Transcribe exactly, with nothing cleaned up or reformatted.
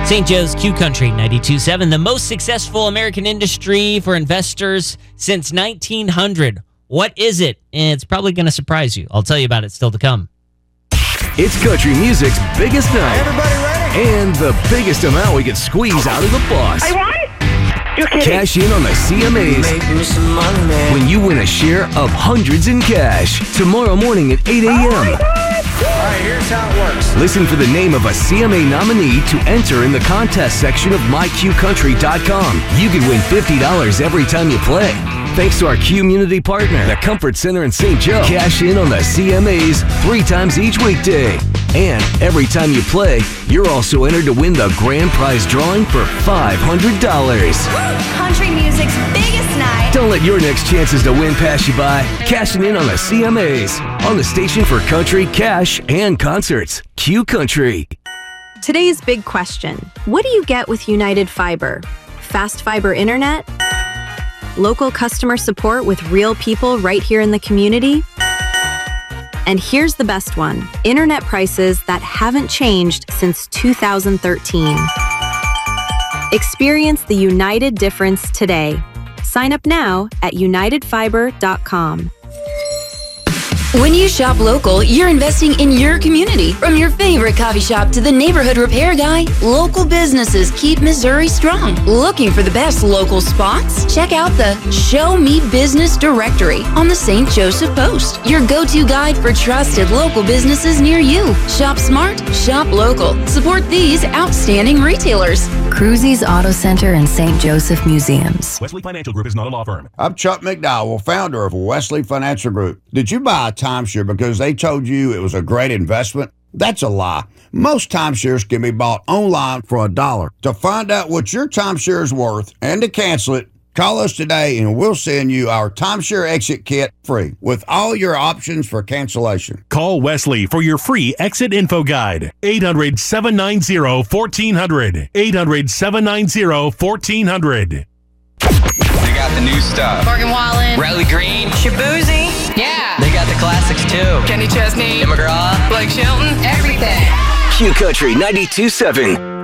Saint Joe's Q Country ninety-two point seven, the most successful American industry for investors since nineteen hundred. What is it? It's probably going to surprise you. I'll tell you about it still to come. It's country music's biggest night. Everybody ready? And the biggest amount we can squeeze out of the boss. I won? You're kidding. Cash in on the C M As Make me some money, man. when you win a share of hundreds in cash. Tomorrow morning at eight a.m. All right, here's how it works. Listen for the name of a C M A nominee to enter in the contest section of my q country dot com. You can win fifty dollars every time you play. Thanks to our community partner, the Comfort Center in Saint Joe. Cash in on the C M As three times each weekday. And every time you play, you're also entered to win the grand prize drawing for five hundred dollars. Country music's biggest night. Don't let your next chances to win pass you by. Cashing in on the C M As. On the station for country, cash, and concerts. Q Country. Today's big question. What do you get with United Fiber? Fast fiber internet? Local customer support with real people right here in the community? And here's the best one. Internet prices that haven't changed since two thousand thirteen. Experience the United difference today. Sign up now at united fiber dot com. When you shop local, you're investing in your community. From your favorite coffee shop to the neighborhood repair guy, local businesses keep Missouri strong. Looking for the best local spots? Check out the Show Me Business directory on the Saint Joseph Post, your go-to guide for trusted local businesses near you. Shop smart, shop local. Support these outstanding retailers. Cruzy's Auto Center and Saint Joseph Museums. Wesley Financial Group is not a law firm. I'm Chuck McDowell, founder of Wesley Financial Group. Did you buy a timeshare because they told you it was a great investment? That's a lie. Most timeshares can be bought online for a dollar. To find out what your timeshare is worth and to cancel it, call us today and we'll send you our timeshare exit kit free with all your options for cancellation. Call Wesley for your free exit info guide. eight hundred, seven nine zero, one four zero zero. eight hundred, seven nine zero, one four zero zero. They got the new stuff. Morgan Wallen. Riley Green. Shabuzi. Yeah. They got the classics too. Kenny Chesney. Tim McGraw. Blake Shelton. Everything. Q Country ninety-two point seven.